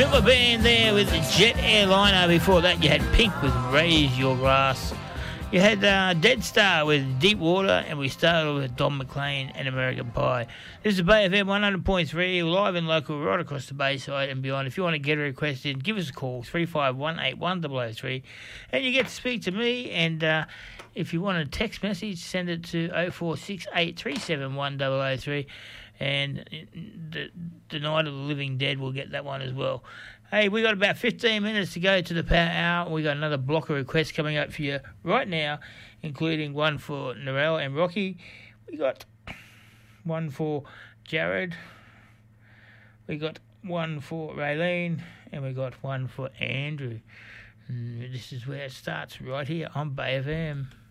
Silver Band there with the Jet Airliner. Before that, you had Pink with Raise Your Glass. You had Dead Star with Deep Water, and we started with Don McLean and American Pie. This is Bay FM 100.3, live and local, right across the Bayside and beyond. If you want to get a request in, give us a call, 3518103, and you get to speak to me. And if you want a text message, send it to 0468371003. And the Night of the Living Dead will get that one as well. Hey, we got about 15 minutes to go to the power hour. We got another block of requests coming up for you right now, including one for Narelle and Rocky. We got one for Jared. We got one for Raylene, and we got one for Andrew. And this is where it starts, right here on Bay FM.